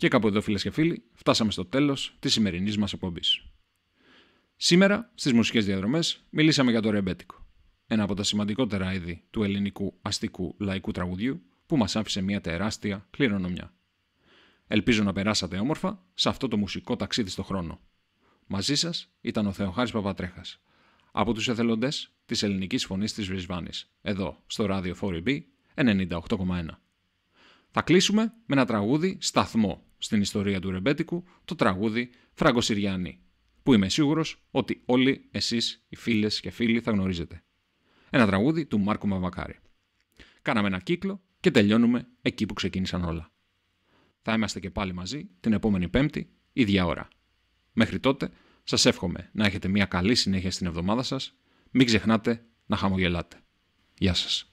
Και κάπου εδώ, φίλες και φίλοι, φτάσαμε στο τέλος της σημερινής μας εκπομπής. Σήμερα, στις μουσικές διαδρομές, μιλήσαμε για το ρεμπέτικο. Ένα από τα σημαντικότερα είδη του ελληνικού αστικού λαϊκού τραγουδιού που μας άφησε μια τεράστια κληρονομιά. Ελπίζω να περάσατε όμορφα σε αυτό το μουσικό ταξίδι στο χρόνο. Μαζί σας ήταν ο Θεοχάρης Παπατρέχας, από τους εθελοντές της ελληνικής φωνής της Βρισβάνης, εδώ στο ράδιο 4EB 98,1. Θα κλείσουμε με ένα τραγούδι σταθμό στην ιστορία του ρεμπέτικου, το τραγούδι Φραγκοσυριανή, που είμαι σίγουρος ότι όλοι εσείς οι φίλες και φίλοι θα γνωρίζετε. Ένα τραγούδι του Μάρκου Μαβακάρη. Κάναμε ένα κύκλο και τελειώνουμε εκεί που ξεκίνησαν όλα. Θα είμαστε και πάλι μαζί την επόμενη Πέμπτη, ίδια ώρα. Μέχρι τότε, σας εύχομαι να έχετε μια καλή συνέχεια στην εβδομάδα σας. Μην ξεχνάτε να χαμογελάτε. Γεια σας.